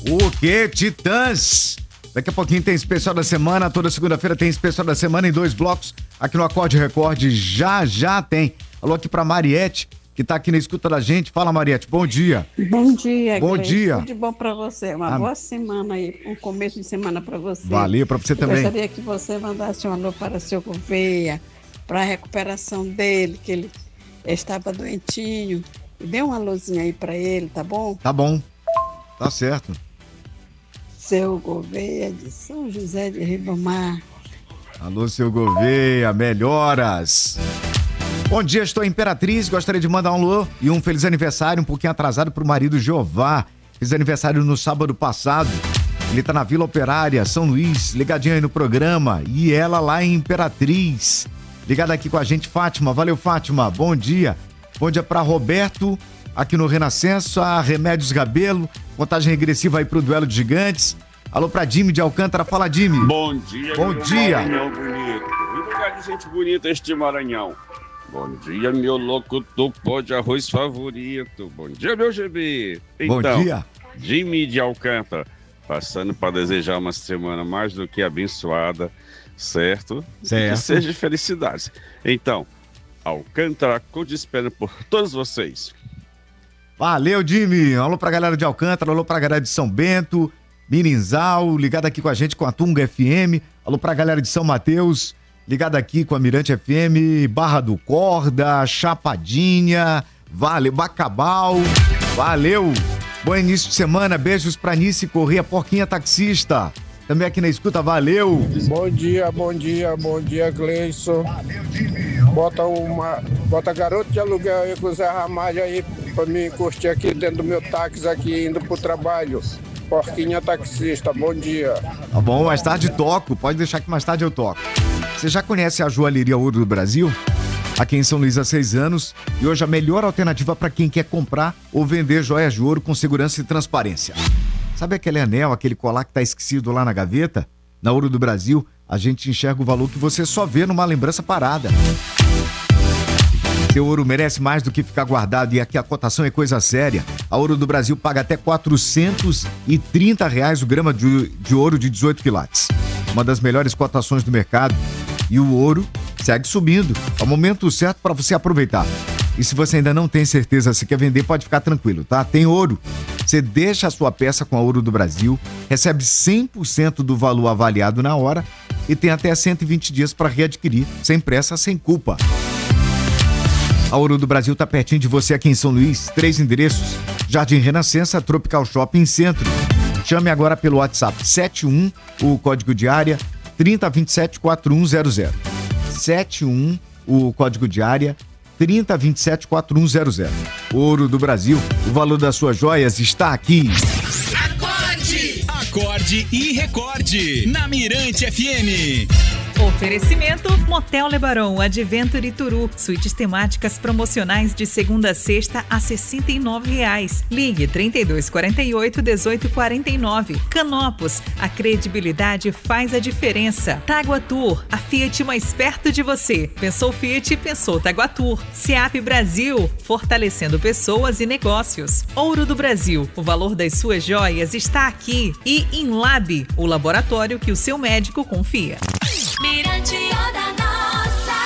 O quê? Titãs! Daqui a pouquinho tem especial da semana, toda segunda-feira tem especial da semana em 2 blocos, aqui no Acorde Record, já tem. Alô aqui pra Mariette, que tá aqui na escuta da gente. Fala, Mariette, bom dia. Bom dia, Bom Gleice. dia. Tudo de bom pra você, uma boa semana aí, um começo de semana pra você. Valeu, pra você também. Gostaria que você mandasse um alô para seu Gouveia, pra recuperação dele, que ele estava doentinho. Dê um alôzinho aí pra ele, tá bom? Tá bom, tá certo. Seu Gouveia de São José de Ribamar. Alô, seu Gouveia, melhoras. Bom dia, estou em Imperatriz, gostaria de mandar um alô e um feliz aniversário, um pouquinho atrasado pro marido Jeová. Fiz aniversário no sábado passado. Ele tá na Vila Operária, São Luís, ligadinho aí no programa. E ela lá em Imperatriz. Ligada aqui com a gente, Fátima. Valeu, Fátima. Bom dia. Bom dia pra Roberto, aqui no Renascença, a Remédios Gabelo. Contagem regressiva aí pro duelo de gigantes. Alô pra Jimmy de Alcântara. Fala, Jimmy. Bom dia, Bom meu dia. Maranhão bonito. E lugar de gente bonita este Maranhão. Bom dia, meu locutor pó de arroz favorito. Bom dia, meu GB. Bom Então, dia. Jimmy de Alcântara, passando para desejar uma semana mais do que abençoada, certo? Certo. Que seja de felicidades. Então, Alcântara, conte esperando por todos vocês. Valeu, Jimmy. Alô pra galera de Alcântara, alô pra galera de São Bento, Mirinzal, ligado aqui com a gente com a Tunga FM. Alô pra galera de São Mateus, ligado aqui com a Mirante FM, Barra do Corda, Chapadinha, valeu, Bacabal, valeu. Bom início de semana, beijos pra Nice Corrêa, Porquinha Taxista. Também aqui na escuta, valeu. Bom dia, Gleison. Bota garoto de aluguel aí com o Zé Ramalho aí pra mim curtir aqui dentro do meu táxi aqui, indo pro trabalho. Porquinha Taxista, bom dia. Tá bom, mais tarde toco, pode deixar que mais tarde eu toco. Você já conhece a Joalheria Ouro do Brasil? Aqui em São Luís há 6 anos e hoje a melhor alternativa para quem quer comprar ou vender joias de ouro com segurança e transparência. Sabe aquele anel, aquele colar que tá esquecido lá na gaveta? Na Ouro do Brasil, a gente enxerga o valor que você só vê numa lembrança parada. Seu ouro merece mais do que ficar guardado e aqui a cotação é coisa séria. A Ouro do Brasil paga até R$430 o grama de ouro de 18 quilates. Uma das melhores cotações do mercado. E o ouro segue subindo. É o momento certo para você aproveitar. E se você ainda não tem certeza se quer vender, pode ficar tranquilo, tá? Tem ouro. Você deixa a sua peça com a Ouro do Brasil, recebe 100% do valor avaliado na hora e tem até 120 dias para readquirir, sem pressa, sem culpa. A Ouro do Brasil tá pertinho de você aqui em São Luís, 3 endereços: Jardim Renascença, Tropical Shopping Centro. Chame agora pelo WhatsApp 71, o código de área 3027-4100. 71, o código de área 3027-4100. Ouro do Brasil, o valor das suas joias está aqui. Acorde e recorde na Mirante FM. Oferecimento Motel Lebaron, Adventure Turu. Suítes temáticas promocionais de segunda a sexta a R$69. Ligue 3248-1849. Canopus, a credibilidade faz a diferença. Taguatur, a Fiat mais perto de você. Pensou Fiat, pensou Taguatur. SEAP Brasil, fortalecendo pessoas e negócios. Ouro do Brasil, o valor das suas joias está aqui. E Inlab, o laboratório que o seu médico confia. Mirante Onda Nossa.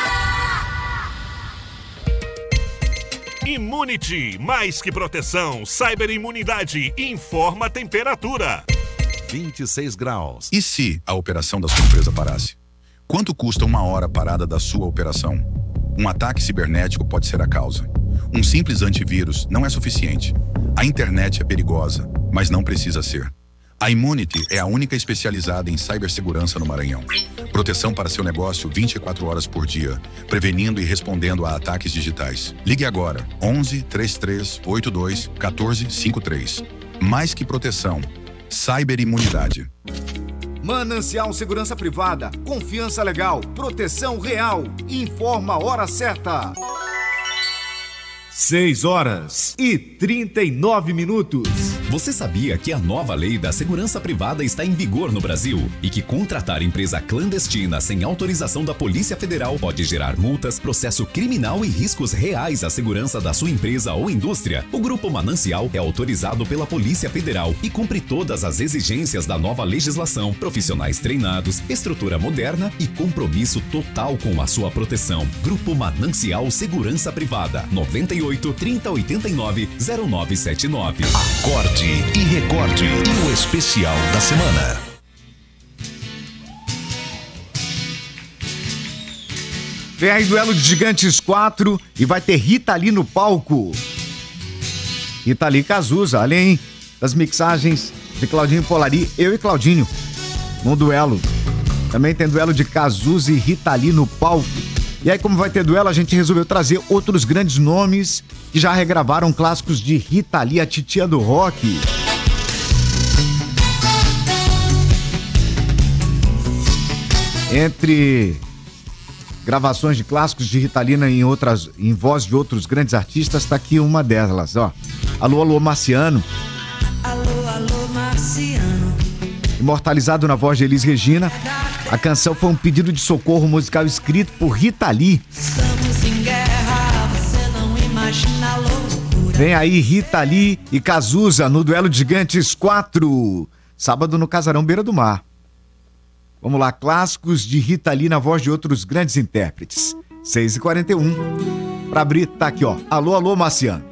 Immunity, mais que proteção, cyberimunidade, informa a temperatura. 26 graus. E se a operação da sua empresa parasse? Quanto custa uma hora parada da sua operação? Um ataque cibernético pode ser a causa. Um simples antivírus não é suficiente. A internet é perigosa, mas não precisa ser. A Immunity é a única especializada em cibersegurança no Maranhão. Proteção para seu negócio 24 horas por dia, prevenindo e respondendo a ataques digitais. Ligue agora, 11 33 82 14 53. Mais que proteção, cyberimunidade. Manancial Segurança Privada, confiança legal, proteção real. Informa a hora certa. 6 horas e 39 minutos. Você sabia que a nova lei da segurança privada está em vigor no Brasil e que contratar empresa clandestina sem autorização da Polícia Federal pode gerar multas, processo criminal e riscos reais à segurança da sua empresa ou indústria? O Grupo Manancial é autorizado pela Polícia Federal e cumpre todas as exigências da nova legislação, profissionais treinados, estrutura moderna e compromisso total com a sua proteção. Grupo Manancial Segurança Privada, 98 3089 0979. Acorde e recorde o especial da semana. Vem aí Duelo de Gigantes 4 e vai ter Rita Lee no palco. Rita Lee Cazuza, além das mixagens de Claudinho Polari, eu e Claudinho no duelo. Também tem duelo de Cazuza e Rita Lee no palco. E aí, como vai ter duelo, a gente resolveu trazer outros grandes nomes que já regravaram clássicos de Rita Lee, a titia do rock. Entre gravações de clássicos de Rita Lee em voz de outros grandes artistas, tá aqui uma delas, ó. Alô, alô, Marciano. Alô, alô, Marciano. Imortalizado na voz de Elis Regina, a canção foi um pedido de socorro musical escrito por Rita Lee. Estamos em guerra, você não imagina a loucura. Vem aí Rita Lee e Cazuza no Duelo de Gigantes 4, sábado no Casarão Beira do Mar. Vamos lá, clássicos de Rita Lee na voz de outros grandes intérpretes. 6h41. Pra abrir, tá aqui, ó. Alô, alô, Marciano.